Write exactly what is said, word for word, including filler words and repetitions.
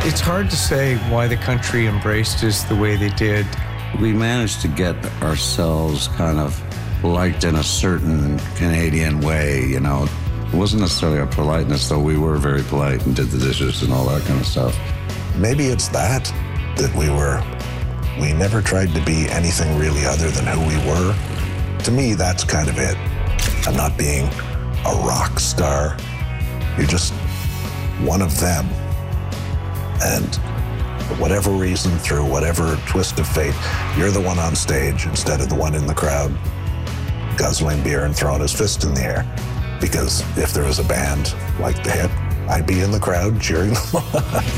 It's hard to say why the country embraced us the way they did. We managed to get ourselves kind of liked in a certain Canadian way, you know. It wasn't necessarily our politeness, though we were very polite and did the dishes and all that kind of stuff. Maybe it's that, that we were, we never tried to be anything really other than who we were. To me, that's kind of it. I'm not being a rock star. You're just one of them. And for whatever reason, through whatever twist of fate, you're the one on stage instead of the one in the crowd, guzzling beer and throwing his fist in the air. Because if there was a band like The Hit, I'd be in the crowd cheering them on.